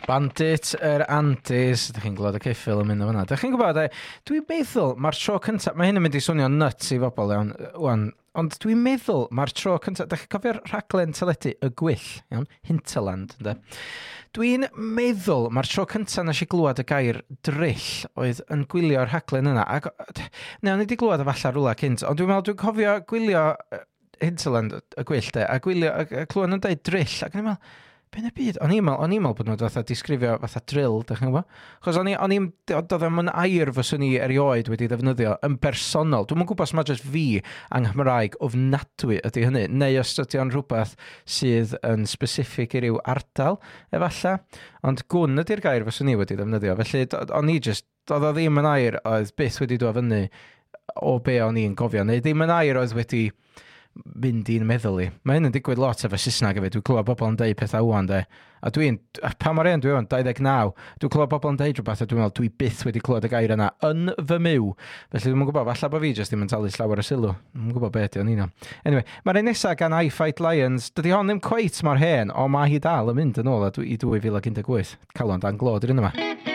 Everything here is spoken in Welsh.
Bandit Antis, ydych chi'n glod y ceffil yn mynd o fyna. Ydych chi'n gwybod, dwi'n meddwl mae'r tro cyntaf, mae hyn yn mynd i swnio nuts i bobl iawn, ond dwi'n meddwl mae'r tro cyntaf, ydych chi'n cofio'r rhaglen teledu Y Gwyll, iawn, Hinterland, ynddo? Dwi'n meddwl mae'r tro cyntaf nes i glwad y gair dryll oedd yn gwylio'r rhaglen yna. O'n i wedi glwad y falla rwla cynt, ond dwi'n cofio gwylio Hinterland Y Gwyll, a clywed yn dweud dryll, ac yn i'n meddwl, be'n y byd? O'n i'n meddwl bod nhw'n fatha disgrifio fatha drill, dych chi'n gwybod? Chos doedd ddim yn air fyswn i erioed wedi ddefnyddio yn bersonol. Dwi'n gwybod os mae jyst fi ang Nghymraeg ofnadwy ydy hynny, neu os ydio'n rhywbeth sydd yn specific i ryw ardal, efallai. Ond gwn ydy'r gair fyswn i wedi ddefnyddio. Felly, doedd o ddim yn air oedd byth wedi dod fyny o be o'n i'n gofio, neu ddim yn air oedd wedi mynd i'n meddwl i. Mae hyn yn digwydd lot efo Saesneg efo. Dwi'n clywed bobl yn deud pethau wan, de. A pa mor un dwi'n 29, dwi'n clywed bobl yn deud rhywbeth a dwi'n meddwl dwi byth wedi clywed y gair yna yn fy myw. Felly dwi'n gwybod, falla bod fi jyst ddim yn talu llawer o sylw. Dwi'n gwybod beth ydi o'n un. Anyway, mae'r un nesaf gan I Fight Lions. Dydy hon ddim cweit mor hen, ond mae hi dal yn mynd yn ôl i 2018. Calon dan glod yr un yma.